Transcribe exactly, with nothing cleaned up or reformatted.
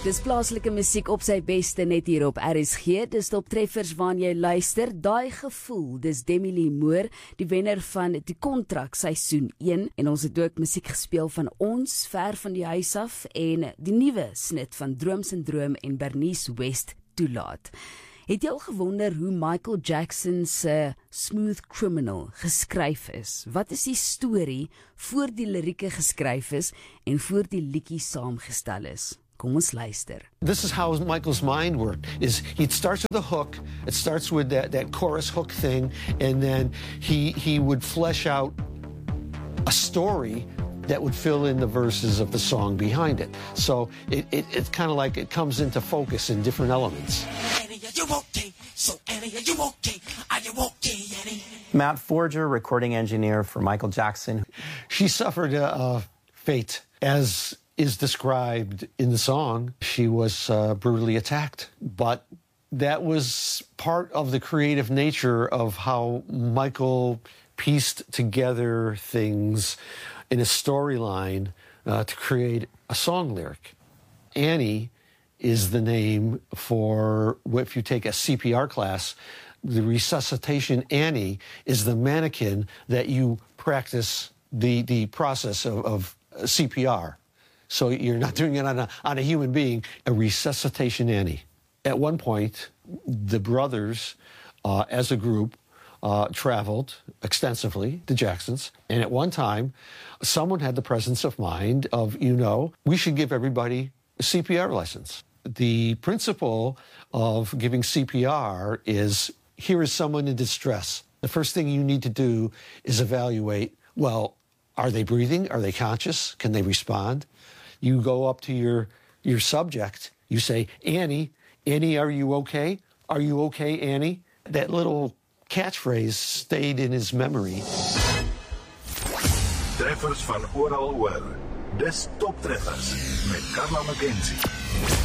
Dis plaaslike musiek op sy beste net hier op R S G. Dis top treffers waarna jy luister. Daai gevoel, dis Demi Lee Moore, die wenner van die kontrak seisoen een. En ons het ook musiek gespeel van Ons, Ver van die huis af, en die nuwe snit van Droom Syndroom en Bernice West Toelaat. Het jy al gewonder hoe Michael Jackson se Smooth Criminal geskryf is? Wat is die storie voor die lirieke geskryf is en voor die liedjie saamgestel is? Kom ons luister. This is how Michael's mind worked. Is he starts with a hook. It starts with that, that chorus hook thing, and then he he would flesh out a story that would fill in the verses of the song behind it. So it, it it's kind of like it comes into focus in different elements. You okay? So Annie, are you okay? Are you okay, Annie? Matt Forger, recording engineer for Michael Jackson. She suffered a, a fate, as is described in the song. She was uh, brutally attacked, but that was part of the creative nature of how Michael pieced together things in a storyline uh, to create a song lyric. Annie is the name for, if you take a C P R class, the resuscitation Annie is the mannequin that you practice the, the process of, of C P R. So you're not doing it on a, on a human being, a resuscitation Annie. At one point, the brothers, uh, as a group, uh, traveled extensively, the Jacksons, and at one time, someone had the presence of mind of, you know, we should give everybody a C P R license. The principle of giving C P R is, here is someone in distress. The first thing you need to do is evaluate, well, are they breathing? Are they conscious? Can they respond? You go up to your, your subject. You say, Annie, Annie, are you okay? Are you okay, Annie? That little catchphrase stayed in his memory. Treffers van oral oor. Dis Top Treffers met Carla McKenzie.